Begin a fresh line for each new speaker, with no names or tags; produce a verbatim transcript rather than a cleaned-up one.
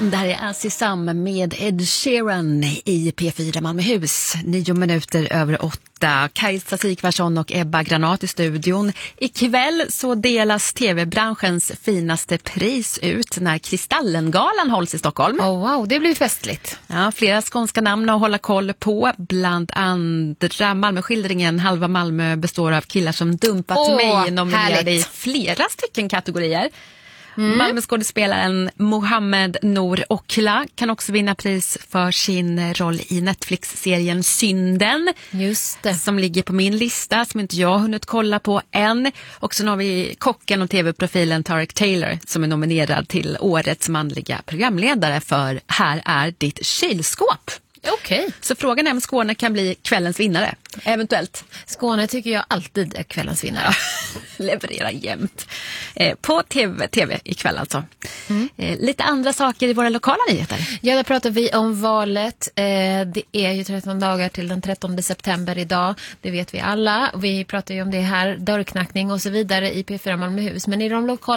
Där är Assisam med Ed Sheeran i P fyra Malmöhus. Nio minuter över åtta. Kajsa Sikvarsson och Ebba Granat i studion. Ikväll så delas tv-branschens finaste pris ut när Kristallengalan hålls i Stockholm.
Oh, wow, det blir festligt.
Ja, flera skånska namn att hålla koll på. Bland andra Malmöskildringen Halva Malmö består av killar som dumpat
oh,
mig nominerade
härligt.
i flera stycken kategorier.
Mm.
Malmöskådespelaren Mohammed Nour Okla kan också vinna pris för sin roll i Netflix-serien Synden.
Just det.
Som ligger på min lista, som inte jag har hunnit kolla på än. Och så har vi kocken och tv-profilen Tarek Taylor som är nominerad till årets manliga programledare för Här är ditt kylskåp.
Okej. Okay.
Så frågan är om Skåne kan bli kvällens vinnare, eventuellt.
Skåne tycker jag alltid är kvällens vinnare.
Ja, leverera jämt. Eh, på tv, tv ikväll alltså. Mm. Eh, lite andra saker i våra lokala nyheter.
Ja, där pratar vi om valet. Eh, det är ju tretton dagar till den trettonde september idag. Det vet vi alla. Vi pratar ju om det här, dörrknackning och så vidare i P fyra Malmöhus. Men i de lokala